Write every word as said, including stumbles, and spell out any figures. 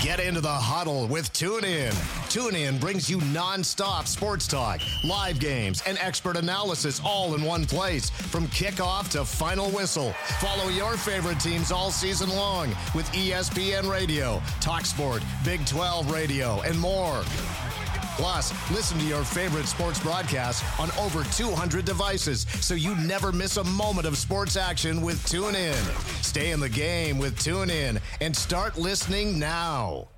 Get into the huddle with TuneIn. TuneIn brings you nonstop sports talk, live games, and expert analysis all in one place from kickoff to final whistle. Follow your favorite teams all season long with E S P N Radio, TalkSport, Big twelve Radio, and more. Plus, listen to your favorite sports broadcasts on over two hundred devices so you never miss a moment of sports action with TuneIn. Stay in the game with TuneIn and start listening now.